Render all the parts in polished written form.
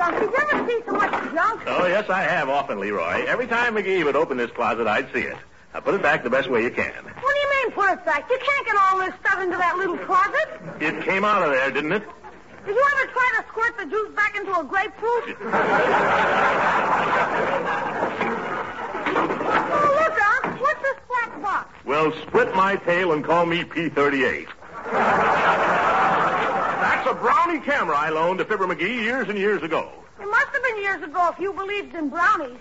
Did you ever see so much junk? Oh, yes, I have often, Leroy. Every time McGee would open this closet, I'd see it. Now, put it back the best way you can. What do you mean, put it back? You can't get all this stuff into that little closet. It came out of there, didn't it? Did you ever try to squirt the juice back into a grapefruit? Oh, look, Unc. What's this black box? Well, split my tail and call me P-38. That's a Brownie camera I loaned to Fibber McGee years and years ago. It must have been years ago if you believed in brownies.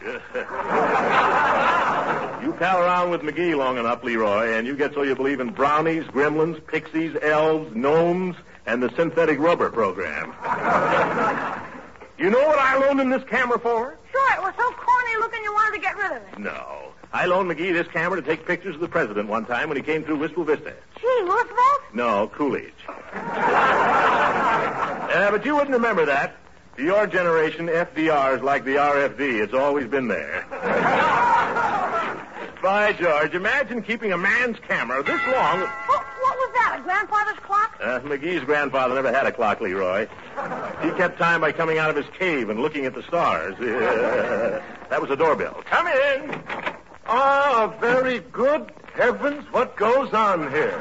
You pal around with McGee long enough, Leroy, and you get so you believe in brownies, gremlins, pixies, elves, gnomes, and the synthetic rubber program. You know what I loaned him this camera for? Sure, it was so corny looking you wanted to get rid of it. No. I loaned McGee this camera to take pictures of the president one time when he came through Wistful Vista. Gee, Roosevelt? No, Coolidge. But you wouldn't remember that. To your generation, FDR is like the RFD. It's always been there. By George, imagine keeping a man's camera this long. What was that, a grandfather's clock? McGee's grandfather never had a clock, Leroy. He kept time by coming out of his cave and looking at the stars. That was a doorbell. Come in. Ah, very good. Heavens, what goes on here?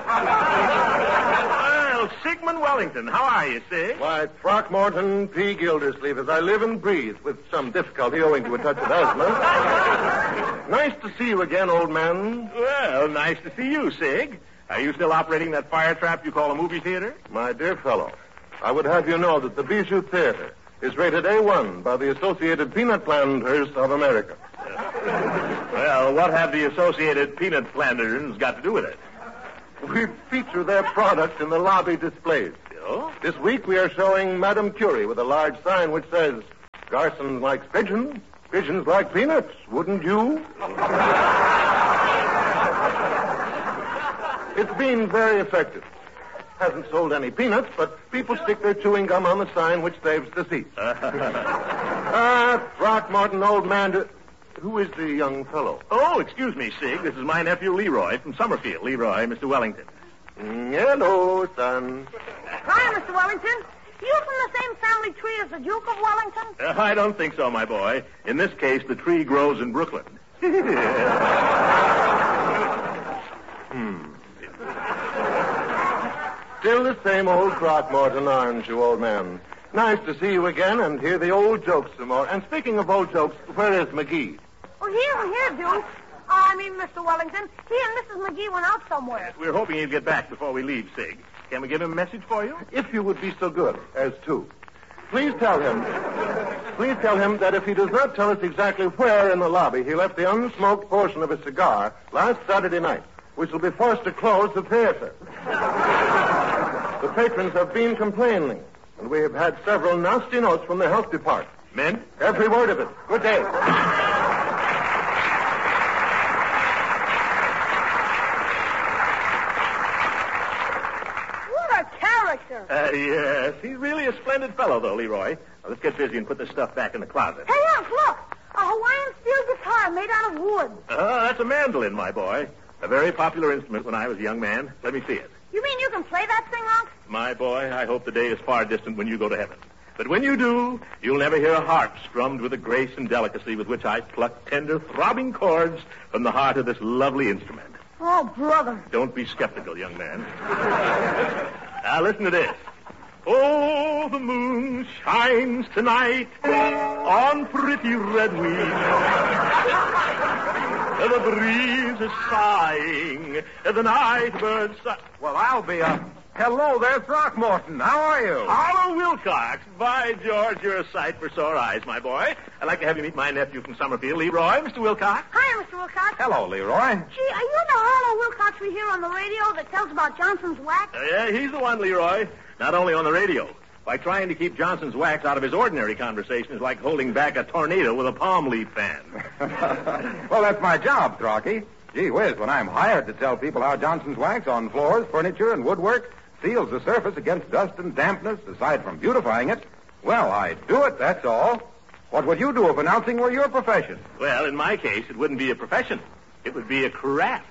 Well, Sigmund Wellington, how are you, Sig? Why, Throckmorton P. Gildersleeve, as I live and breathe, with some difficulty owing to a touch of asthma. Nice to see you again, old man. Well, nice to see you, Sig. Are you still operating that fire trap you call a movie theater? My dear fellow, I would have you know that the Bijou Theater is rated A1 by the Associated Peanut Planters of America. Well, what have the Associated Peanut Planters got to do with it? We feature their products in the lobby displays. Oh? This week we are showing Madame Curie with a large sign which says, Garson likes pigeons, pigeons like peanuts, wouldn't you? It's been very effective. Hasn't sold any peanuts, but people stick their chewing gum on the sign which saves the seats. Throckmorton, old man, who is the young fellow? Oh, excuse me, Sig. This is my nephew, Leroy, from Summerfield. Leroy, Mr. Wellington. Hello, son. Hi, Mr. Wellington. You from the same family tree as the Duke of Wellington? I don't think so, my boy. In this case, the tree grows in Brooklyn. Still the same old Throckmorton, aren't you, old man? Nice to see you again and hear the old jokes some more. And speaking of old jokes, where is McGee? Oh, here, Duke. I mean, Mr. Wellington. He and Mrs. McGee went out somewhere. We're hoping he'd get back before we leave, Sig. Can we give him a message for you? If you would be so good as to. Please tell him that if he does not tell us exactly where in the lobby he left the unsmoked portion of his cigar last Saturday night, we shall be forced to close the theater. The patrons have been complaining, and we have had several nasty notes from the health department. Men? Every word of it. Good day. What a character. Yes. He's really a splendid fellow, though, Leroy. Now, let's get busy and put this stuff back in the closet. Hey, Unc, look. A Hawaiian steel guitar made out of wood. That's a mandolin, my boy. A very popular instrument when I was a young man. Let me see it. You mean you can play that thing, Unc? My boy, I hope the day is far distant when you go to heaven. But when you do, you'll never hear a harp strummed with the grace and delicacy with which I pluck tender, throbbing chords from the heart of this lovely instrument. Oh, brother. Don't be skeptical, young man. Now, listen to this. Oh, the moon shines tonight on pretty red wings. The breeze is sighing, the night birds Well, I'll be up. Hello there, Throckmorton. How are you? Harlow Wilcox. By George, you're a sight for sore eyes, my boy. I'd like to have you meet my nephew from Summerfield, Leroy, Mr. Wilcox. Hi, Mr. Wilcox. Hello, Leroy. Gee, are you the Harlow Wilcox we hear on the radio that tells about Johnson's wax? Yeah, he's the one, Leroy. Not only on the radio. By trying to keep Johnson's wax out of his ordinary conversation is like holding back a tornado with a palm leaf fan. Well, that's my job, Throcky. Gee whiz, when I'm hired to tell people how Johnson's wax on floors, furniture, and woodwork seals the surface against dust and dampness, aside from beautifying it, well, I do it, that's all. What would you do if announcing were your profession? Well, in my case, it wouldn't be a profession. It would be a craft.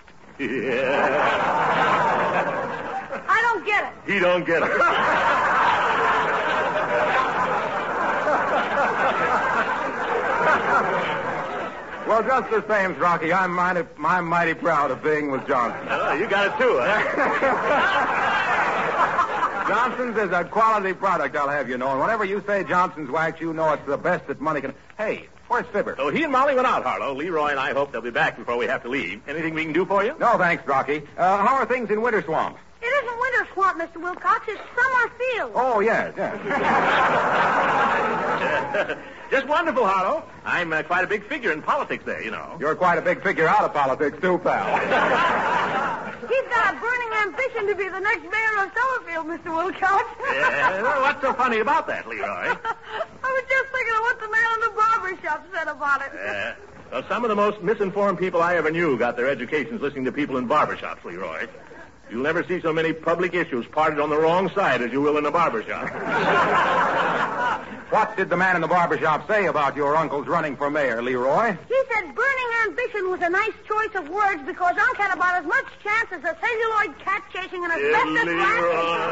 I don't get it. He don't get it. Well, just the same, Rocky, I'm mighty proud of being with Johnson. Oh, you got it too, huh? Johnson's is a quality product, I'll have you know. And whenever you say Johnson's wax, you know it's the best that money can... Hey, where's Fibber? So he and Molly went out, Harlow. Leroy and I hope they'll be back before we have to leave. Anything we can do for you? No, thanks, Rocky. How are things in Winter Swamp? It isn't Winter Swamp, Mr. Wilcox. It's Summer Field. Oh, yes. Just wonderful, Harlow. I'm quite a big figure in politics there, you know. You're quite a big figure out of politics, too, pal. He's got a burning ambition to be the next mayor of Summerfield, Mr. Wilcox. Well, what's so funny about that, Leroy? I was just thinking of what the man in the barber shop said about it. Well, some of the most misinformed people I ever knew got their educations listening to people in barbershops, Leroy. You'll never see so many public issues parted on the wrong side as you will in a barbershop. What did the man in the barbershop say about your uncle's running for mayor, Leroy? He said burning ambition was a nice choice of words because Unc had about as much chance as a celluloid cat chasing an asbestos rat.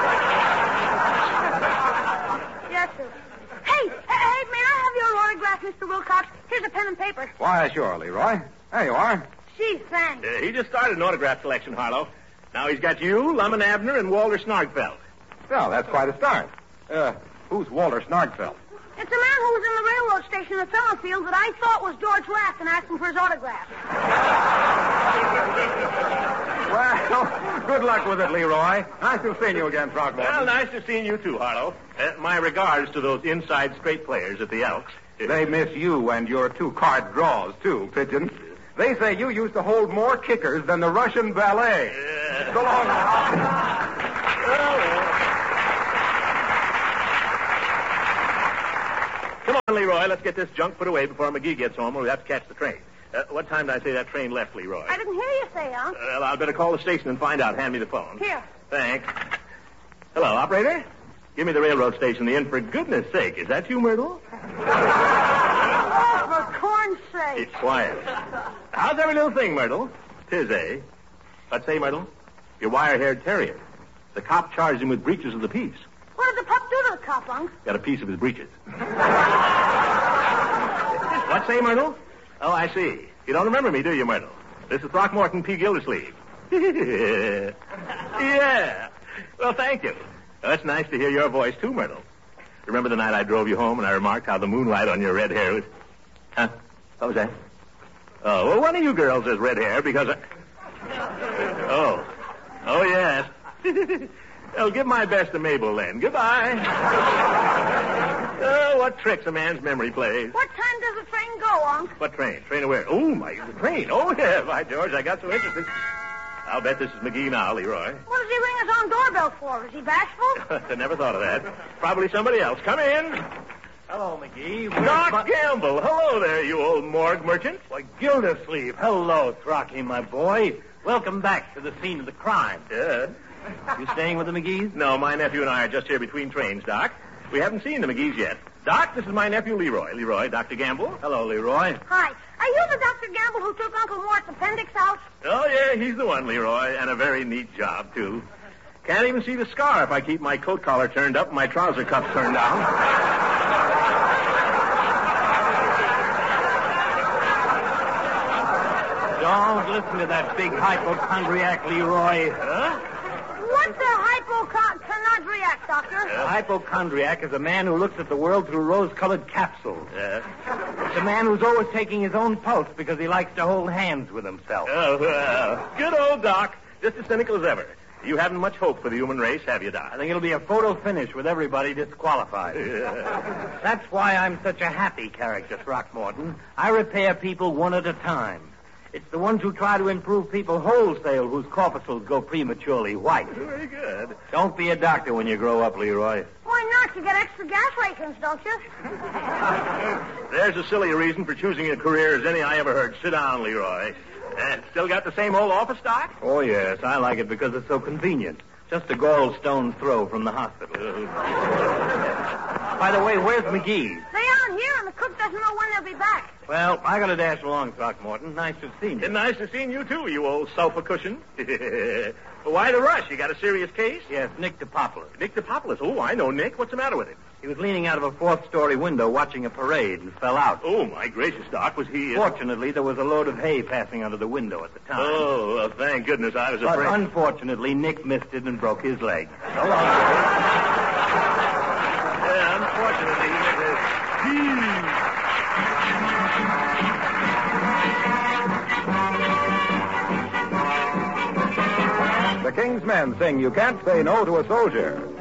Yes, sir. Hey, may I have your autograph, Mr. Wilcox? Here's a pen and paper. Why, sure, Leroy. There you are. Gee, thanks. He just started an autograph collection, Harlow. Now he's got you, Lum and Abner, and Walter Snargfeld. Well, that's quite a start. Who's Walter Snargfeld? It's a man who was in the railroad station at Summerfield that I thought was George Raft and asked him for his autograph. Well, good luck with it, Leroy. Nice to have seen you again, Throckmorton. Well, nice to see you too, Harlow. My regards to those inside straight players at the Elks. They miss you and your two-card draws, too, Pigeon. They say you used to hold more kickers than the Russian ballet. Yeah. So long. Come on, Leroy. Let's get this junk put away before McGee gets home, or we have to catch the train. What time did I say that train left, Leroy? I didn't hear you say, Unc. Well, I'd better call the station and find out. Hand me the phone. Here. Thanks. Hello, operator? Give me the railroad station, the inn, for goodness sake. Is that you, Myrtle? Oh, for corn's sake. It's quiet. How's every little thing, Myrtle? 'Tis, eh? Let's say, Myrtle, your wire-haired terrier. The cop charged him with breaches of the peace. What did the pup do to the cop, Unc? Got a piece of his breeches. What say, Myrtle? Oh, I see. You don't remember me, do you, Myrtle? This is Throckmorton P. Gildersleeve. Yeah. Well, thank you. Well, it's nice to hear your voice, too, Myrtle. Remember the night I drove you home and I remarked how the moonlight on your red hair was... Huh? What was that? Oh, well, one of you girls has red hair because I... Oh. Oh, yes. Well, give my best to Mabel, then. Goodbye. Oh, what tricks a man's memory plays. What time does the train go, Unc? What train? Train to where? Oh, the train. Oh, yeah, by George, I got so interested. I'll bet this is McGee now, Leroy. What does he ring his own doorbell for? Is he bashful? I never thought of that. Probably somebody else. Come in. Hello, McGee. Doc Gamble. Hello there, you old morgue merchant. Why, Gildersleeve. Hello, Throcky, my boy. Welcome back to the scene of the crime. Yeah. You staying with the McGees? No, my nephew and I are just here between trains, Doc. We haven't seen the McGees yet. Doc, this is my nephew, Leroy. Leroy, Dr. Gamble. Hello, Leroy. Hi. Are you the Dr. Gamble who took Uncle Mort's appendix out? Oh, yeah, he's the one, Leroy, and a very neat job, too. Can't even see the scar if I keep my coat collar turned up and my trouser cuffs turned down. Don't listen to that big hypochondriac, Leroy. Huh? What's a hypochondriac, Doctor? A hypochondriac is a man who looks at the world through rose-colored capsules. Yes. It's a man who's always taking his own pulse because he likes to hold hands with himself. Oh, well. Good old Doc. Just as cynical as ever. You haven't much hope for the human race, have you, Doc? I think it'll be a photo finish with everybody disqualified. That's why I'm such a happy character, Throckmorton. I repair people one at a time. It's the ones who try to improve people wholesale whose corpuscles go prematurely white. Very good. Don't be a doctor when you grow up, Leroy. Why not? You get extra gas rations, don't you? There's a silly reason for choosing a career as any I ever heard. Sit down, Leroy. Still got the same old office, Doc? Oh, yes. I like it because it's so convenient. Just a gallstone's throw from the hospital. By the way, where's McGee? They aren't here, and the cook doesn't know when they'll be back. Well, I got to dash along, Throckmorton. Nice to have seen you. And nice to see you, too, you old sulfur cushion. Why the rush? You got a serious case? Yes, Nick DePopoulos. Nick DePopoulos. Oh, I know Nick. What's the matter with him? He was leaning out of a fourth-story window watching a parade and fell out. Oh, my gracious, Doc. Was he... Fortunately, there was a load of hay passing under the window at the time. Oh, well, thank goodness. I was But afraid... unfortunately, Nick missed it and broke his leg. Yeah, unfortunately, he missed it. The King's Men sing You Can't Say No to a Soldier.